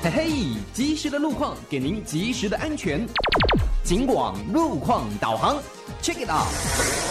嘿嘿，及时的路况给您及时的安全。警广路况导航 ，check it out。